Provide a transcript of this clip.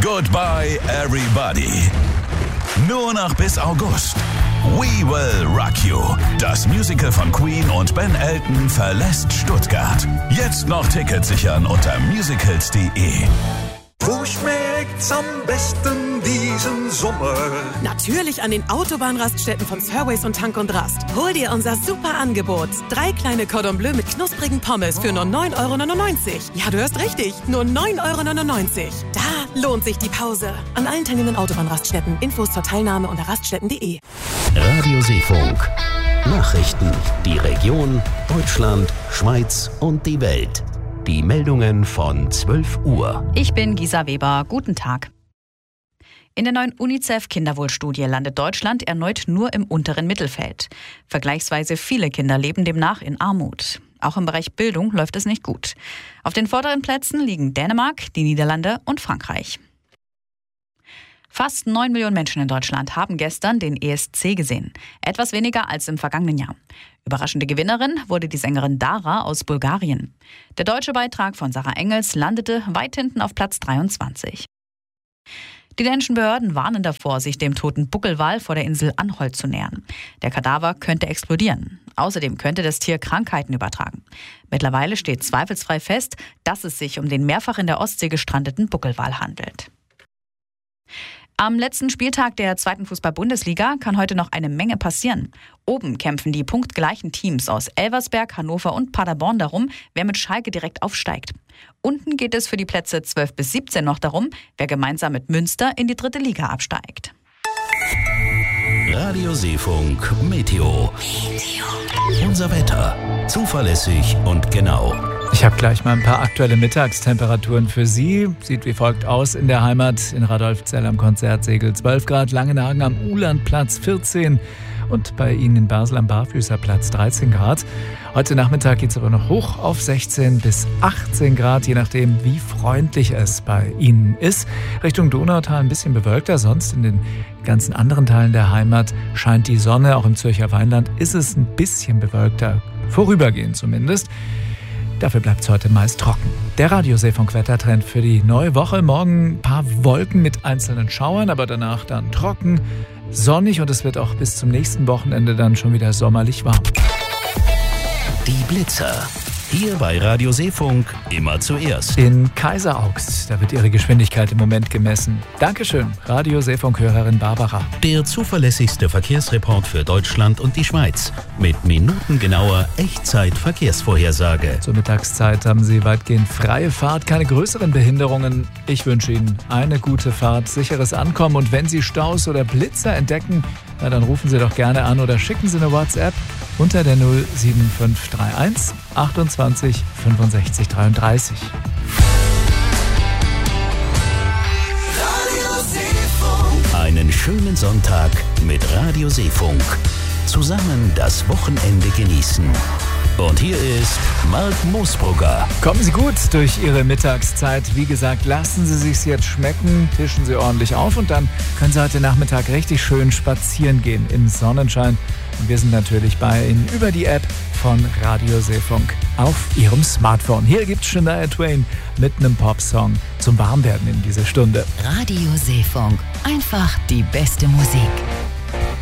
Goodbye Everybody. Nur noch bis August. We Will Rock You. Das Musical von Queen und Ben Elton verlässt Stuttgart. Jetzt noch Tickets sichern unter musicals.de. Wo schmeckt's am besten diesen Sommer? Natürlich an den Autobahnraststätten von Surways und Tank und Rast. Hol dir unser super Angebot. 3 kleine Cordon Bleu mit knusprigen Pommes für nur 9,99 €. Ja, du hörst richtig, nur 9,99 €. Da lohnt sich die Pause. An allen teilnehmenden Autobahnraststätten. Infos zur Teilnahme unter raststätten.de. Radio Seefunk. Nachrichten. Die Region, Deutschland, Schweiz und die Welt. Die Meldungen von 12 Uhr. Ich bin Gisa Weber. Guten Tag. In der neuen UNICEF-Kinderwohlstudie landet Deutschland erneut nur im unteren Mittelfeld. Vergleichsweise viele Kinder leben demnach in Armut. Auch im Bereich Bildung läuft es nicht gut. Auf den vorderen Plätzen liegen Dänemark, die Niederlande und Frankreich. Fast 9 Millionen Menschen in Deutschland haben gestern den ESC gesehen. Etwas weniger als im vergangenen Jahr. Überraschende Gewinnerin wurde die Sängerin Dara aus Bulgarien. Der deutsche Beitrag von Sarah Engels landete weit hinten auf Platz 23. Die dänischen Behörden warnen davor, sich dem toten Buckelwal vor der Insel Anholt zu nähern. Der Kadaver könnte explodieren. Außerdem könnte das Tier Krankheiten übertragen. Mittlerweile steht zweifelsfrei fest, dass es sich um den mehrfach in der Ostsee gestrandeten Buckelwal handelt. Am letzten Spieltag der 2. Fußball-Bundesliga kann heute noch eine Menge passieren. Oben kämpfen die punktgleichen Teams aus Elversberg, Hannover und Paderborn darum, wer mit Schalke direkt aufsteigt. Unten geht es für die Plätze 12 bis 17 noch darum, wer gemeinsam mit Münster in die 3. Liga absteigt. Radio Seefunk Meteo. Unser Wetter. Zuverlässig und genau. Ich habe gleich mal ein paar aktuelle Mittagstemperaturen für Sie. Sieht wie folgt aus in der Heimat. In Radolfzell am Konzertsegel 12 Grad, Langenhagen am Uhlandplatz 14 und bei Ihnen in Basel am Barfüßerplatz 13 Grad. Heute Nachmittag geht es aber noch hoch auf 16 bis 18 Grad, je nachdem, wie freundlich es bei Ihnen ist. Richtung Donautal ein bisschen bewölkter, sonst in den ganzen anderen Teilen der Heimat scheint die Sonne. Auch im Zürcher Weinland ist es ein bisschen bewölkter, vorübergehend zumindest. Dafür bleibt es heute meist trocken. Der Radio-Seefunk-Wettertrend für die neue Woche. Morgen ein paar Wolken mit einzelnen Schauern, aber danach dann trocken, sonnig und es wird auch bis zum nächsten Wochenende dann schon wieder sommerlich warm. Die Blitzer. Hier bei Radio Seefunk immer zuerst. In Kaiseraugst, da wird ihre Geschwindigkeit im Moment gemessen. Dankeschön, Radio Seefunk-Hörerin Barbara. Der zuverlässigste Verkehrsreport für Deutschland und die Schweiz. Mit minutengenauer Echtzeit-Verkehrsvorhersage. Zur Mittagszeit haben Sie weitgehend freie Fahrt, keine größeren Behinderungen. Ich wünsche Ihnen eine gute Fahrt, sicheres Ankommen und wenn Sie Staus oder Blitzer entdecken, na, dann rufen Sie doch gerne an oder schicken Sie eine WhatsApp unter der 07531 28 65 33. Einen schönen Sonntag mit Radio Seefunk. Zusammen das Wochenende genießen. Und hier ist Mark Moosbrugger. Kommen Sie gut durch Ihre Mittagszeit. Wie gesagt, lassen Sie sich's jetzt schmecken, tischen Sie ordentlich auf und dann können Sie heute Nachmittag richtig schön spazieren gehen im Sonnenschein. Und wir sind natürlich bei Ihnen über die App von Radio Seefunk auf Ihrem Smartphone. Hier gibt's Shania Twain mit einem Popsong zum Warmwerden in dieser Stunde. Radio Seefunk. Einfach die beste Musik.